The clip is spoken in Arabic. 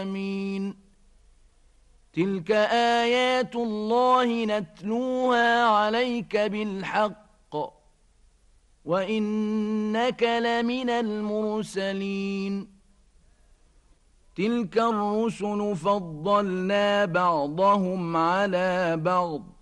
آمين. تلك آيات الله نتلوها عليك بالحق وإنك لمن المرسلين. تلك الرسل فضلنا بعضهم على بعض